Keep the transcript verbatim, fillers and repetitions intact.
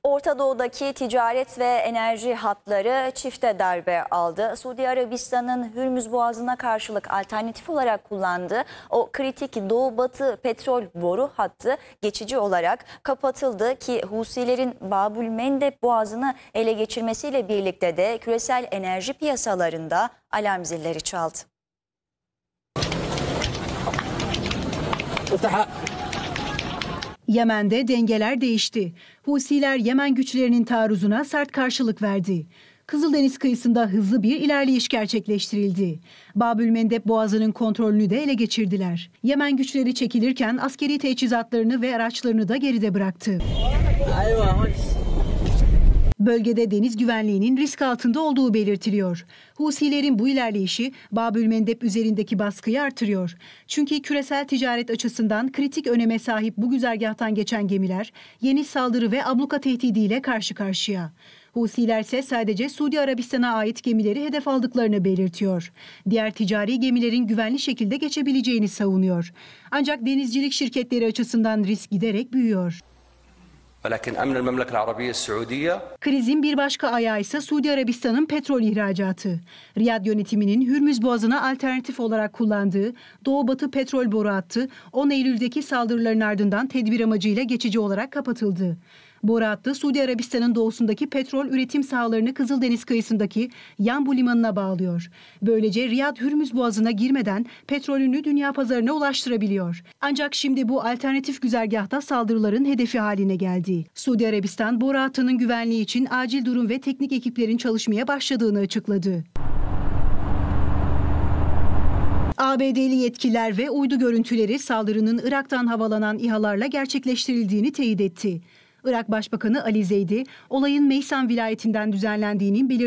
Orta Doğu'daki ticaret ve enerji hatları çifte darbe aldı. Suudi Arabistan'ın Hürmüz Boğazı'na karşılık alternatif olarak kullandığı o kritik Doğu-Batı petrol boru hattı geçici olarak kapatıldı ki Husilerin Babül Mendeb Boğazı'nı ele geçirmesiyle birlikte de küresel enerji piyasalarında alarm zilleri çaldı. Yemen'de dengeler değişti. Husiler Yemen güçlerinin taarruzuna sert karşılık verdi. Kızıldeniz kıyısında hızlı bir ilerleyiş gerçekleştirildi. Babül Mendeb Boğazı'nın kontrolünü de ele geçirdiler. Yemen güçleri çekilirken askeri teçhizatlarını ve araçlarını da geride bıraktı. Bölgede deniz güvenliğinin risk altında olduğu belirtiliyor. Husilerin bu ilerleyişi Babül Mendeb üzerindeki baskıyı artırıyor. Çünkü küresel ticaret açısından kritik öneme sahip bu güzergahtan geçen gemiler yeni saldırı ve abluka tehdidiyle karşı karşıya. Husiler ise sadece Suudi Arabistan'a ait gemileri hedef aldıklarını belirtiyor. Diğer ticari gemilerin güvenli şekilde geçebileceğini savunuyor. Ancak denizcilik şirketleri açısından risk giderek büyüyor. Krizin bir başka ayağı ise Suudi Arabistan'ın petrol ihracatı. Riyad yönetiminin Hürmüz Boğazı'na alternatif olarak kullandığı Doğu-Batı petrol boru hattı on Eylül'deki saldırıların ardından tedbir amacıyla geçici olarak kapatıldı. Boru hattı Suudi Arabistan'ın doğusundaki petrol üretim sahalarını Kızıldeniz kıyısındaki Yanbu limanına bağlıyor. Böylece Riyad Hürmüz Boğazı'na girmeden petrolünü dünya pazarına ulaştırabiliyor. Ancak şimdi bu alternatif güzergahta saldırıların hedefi haline geldi. Suudi Arabistan boru hattının güvenliği için acil durum ve teknik ekiplerin çalışmaya başladığını açıkladı. A B D'li yetkililer ve uydu görüntüleri saldırının Irak'tan havalanan İHA'larla gerçekleştirildiğini teyit etti. Irak Başbakanı Ali Zeydi, olayın Meysan vilayetinden düzenlendiğinin belirtildiğini